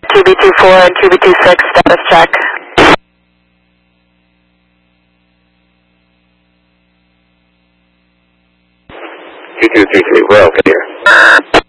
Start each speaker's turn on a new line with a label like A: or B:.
A: QB24 and QB26 status check.
B: Q233, well, clear.